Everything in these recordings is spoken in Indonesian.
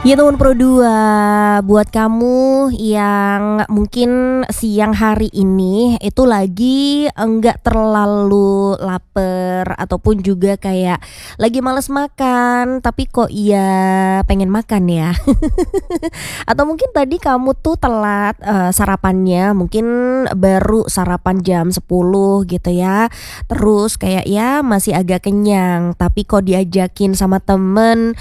Ya teman Pro 2, buat kamu yang mungkin siang hari ini itu lagi enggak terlalu lapar ataupun juga kayak lagi males makan tapi kok ya pengen makan ya. Atau mungkin tadi kamu tuh telat sarapannya, mungkin baru sarapan jam 10 gitu ya. Terus kayak ya masih agak kenyang tapi kok diajakin sama temen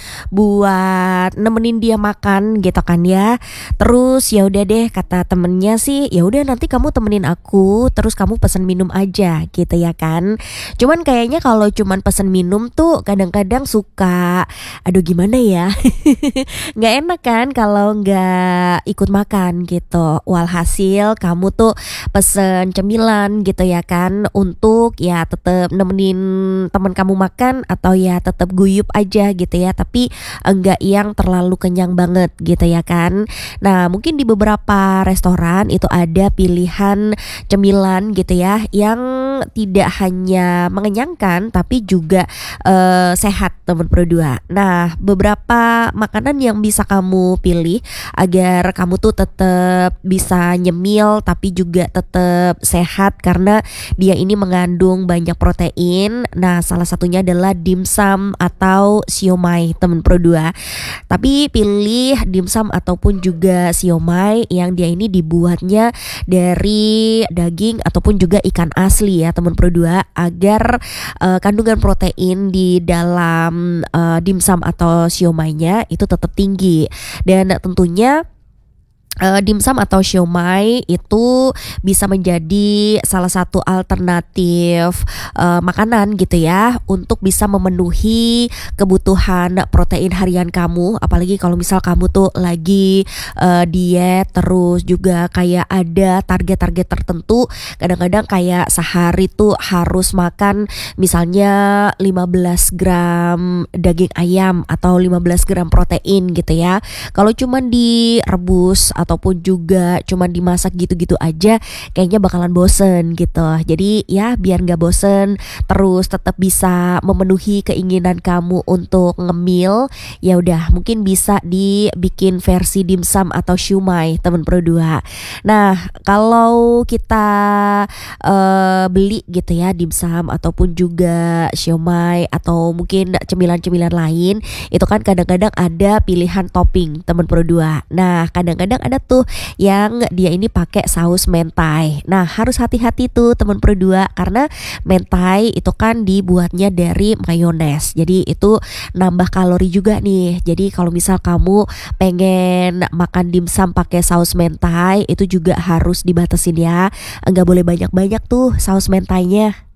buat nemenin dia makan gitu kan ya. Terus ya udah deh kata temennya sih, ya udah nanti kamu temenin aku, terus kamu pesen minum aja gitu ya kan. Cuman kayaknya kalau cuman pesen minum tuh kadang-kadang suka aduh gimana ya. Nggak enak kan kalau nggak ikut makan gitu. Walhasil kamu tuh pesen cemilan gitu ya kan, untuk ya tetap nemenin teman kamu makan atau ya tetap guyup aja gitu ya, tapi enggak yang terlalu kenyang banget gitu ya kan. Nah mungkin di beberapa restoran itu ada pilihan cemilan gitu ya yang tidak hanya mengenyangkan tapi juga sehat teman Pro 2. Nah beberapa makanan yang bisa kamu pilih agar kamu tuh tetap bisa nyemil tapi juga tetap sehat karena dia ini mengandung banyak protein. Nah salah satunya adalah dimsum atau siomay teman Pro 2. Tapi pilih dimsum ataupun juga siomay yang dia ini dibuatnya dari daging ataupun juga ikan asli ya teman Pro 2, agar kandungan protein di dalam dimsum atau siomaynya itu tetap tinggi. Dan tentunya dimsum atau siomay itu bisa menjadi salah satu alternatif makanan gitu ya untuk bisa memenuhi kebutuhan protein harian kamu, apalagi kalau misal kamu tuh lagi diet, terus juga kayak ada target-target tertentu. Kadang-kadang kayak sehari tuh harus makan misalnya 15 gram daging ayam atau 15 gram protein gitu ya. Kalau cuman direbus ataupun juga cuman dimasak gitu-gitu aja kayaknya bakalan bosen gitu. Jadi ya biar gak bosen terus tetap bisa memenuhi keinginan kamu untuk ngemil, ya udah mungkin bisa dibikin versi dimsum atau siomay teman Pro 2. Nah kalau kita beli gitu ya dimsum ataupun juga siomay atau mungkin cemilan-cemilan lain, itu kan kadang-kadang ada pilihan topping teman Pro 2. Nah kadang-kadang ada tuh yang dia ini pakai saus mentai. Nah harus hati-hati tuh teman Pro 2 karena mentai itu kan dibuatnya dari mayones, jadi itu nambah kalori juga nih. Jadi kalau misal kamu pengen makan dimsum pakai saus mentai itu juga harus dibatasin ya, nggak boleh banyak-banyak tuh saus mentainya.